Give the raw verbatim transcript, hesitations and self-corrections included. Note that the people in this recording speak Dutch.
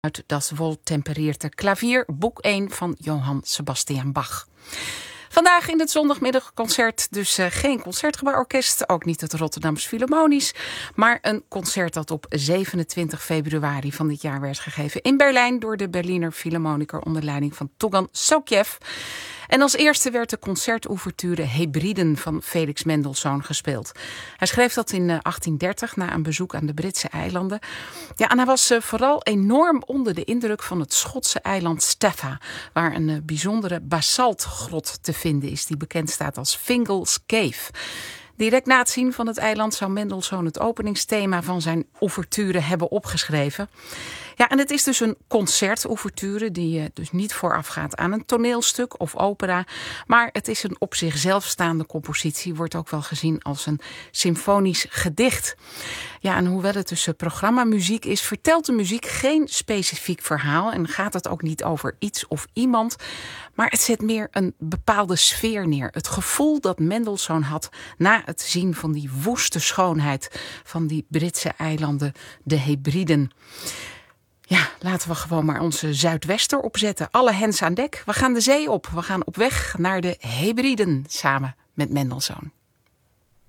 Uit Das Wohltemperierte Klavier, boek één van Johann Sebastian Bach. Vandaag in het zondagmiddagconcert dus uh, geen concertgebouworkest, ook niet het Rotterdams Philharmonisch, maar een concert dat op zevenentwintig februari van dit jaar werd gegeven in Berlijn door de Berliner Philharmoniker onder leiding van Tougan Sokiev. En als eerste werd de concertouverture Hebriden van Felix Mendelssohn gespeeld. Hij schreef dat in achttien dertig na een bezoek aan de Britse eilanden. Ja, en hij was uh, vooral enorm onder de indruk van het Schotse eiland Staffa, waar een uh, bijzondere basaltgrot te vinden is die bekend staat als Fingal's Cave. Direct na het zien van het eiland zou Mendelssohn het openingsthema van zijn ouverture hebben opgeschreven. Ja, en het is dus een concertouverture die uh, dus niet voorafgaat aan een toneelstuk of opera. Maar het is een op zichzelf staande compositie, wordt ook wel gezien als een symfonisch gedicht. Ja, en hoewel het dus programmamuziek is, vertelt de muziek geen specifiek verhaal en gaat het ook niet over iets of iemand. Maar het zet meer een bepaalde sfeer neer. Het gevoel dat Mendelssohn had na het zien van die woeste schoonheid van die Britse eilanden, de Hebriden. Ja, laten we gewoon maar onze zuidwester opzetten. Alle hens aan dek. We gaan de zee op. We gaan op weg naar de Hebriden samen met Mendelssohn.